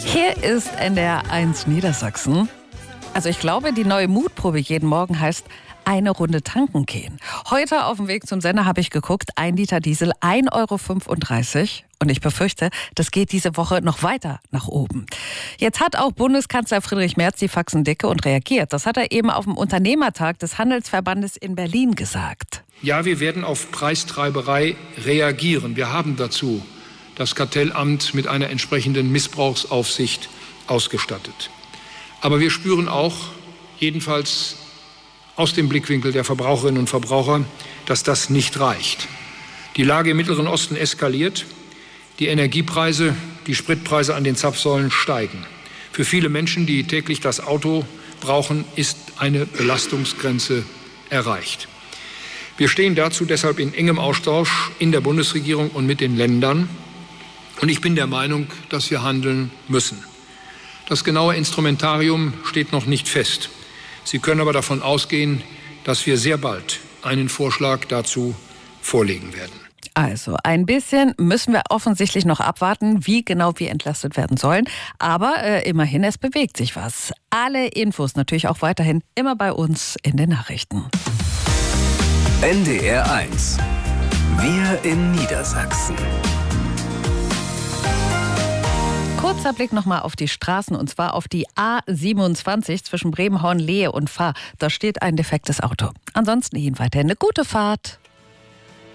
Hier ist NDR1 Niedersachsen. Also ich glaube, die neue Mutprobe jeden Morgen heißt eine Runde tanken gehen. Heute auf dem Weg zum Sender habe ich geguckt, 1 Liter Diesel 1,35 € und ich befürchte, das geht diese Woche noch weiter nach oben. Jetzt hat auch Bundeskanzler Friedrich Merz die Faxen dicke und reagiert. Das hat er eben auf dem Unternehmertag des Handelsverbandes in Berlin gesagt. Ja, wir werden auf Preistreiberei reagieren. Wir haben dazu das Kartellamt mit einer entsprechenden Missbrauchsaufsicht ausgestattet. Aber wir spüren auch, jedenfalls aus dem Blickwinkel der Verbraucherinnen und Verbraucher, dass das nicht reicht. Die Lage im Mittleren Osten eskaliert. Die Energiepreise, die Spritpreise an den Zapfsäulen steigen. Für viele Menschen, die täglich das Auto brauchen, ist eine Belastungsgrenze erreicht. Wir stehen dazu deshalb in engem Austausch in der Bundesregierung und mit den Ländern. Und ich bin der Meinung, dass wir handeln müssen. Das genaue Instrumentarium steht noch nicht fest. Sie können aber davon ausgehen, dass wir sehr bald einen Vorschlag dazu vorlegen werden. Also ein bisschen müssen wir offensichtlich noch abwarten, wie genau wir entlastet werden sollen. Aber immerhin, es bewegt sich was. Alle Infos natürlich auch weiterhin immer bei uns in den Nachrichten. NDR1. Wir in Niedersachsen. Kurzer Blick nochmal auf die Straßen und zwar auf die A27 zwischen Bremen-Horn-Lehe und Fahr. Da steht ein defektes Auto. Ansonsten Ihnen weiterhin eine gute Fahrt.